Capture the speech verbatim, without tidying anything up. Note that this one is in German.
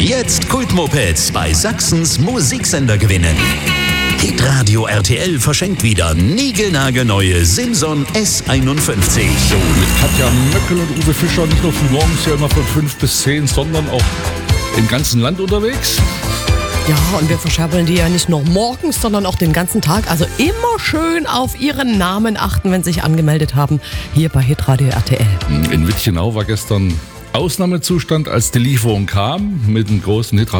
Jetzt Kultmopeds bei Sachsens Musiksender gewinnen. Hitradio R T L verschenkt wieder niegelnagelneue Simson S einundfünfzig. So, mit Katja Möckel und Uwe Fischer nicht nur von morgens hier immer von fünf bis zehn, sondern auch im ganzen Land unterwegs. Ja, und wir verscherbeln die ja nicht nur morgens, sondern auch den ganzen Tag. Also immer schön auf ihren Namen achten, wenn sie sich angemeldet haben, hier bei Hitradio R T L. In Witchenau war gestern Ausnahmezustand, als die Lieferung kam mit dem großen Hitradio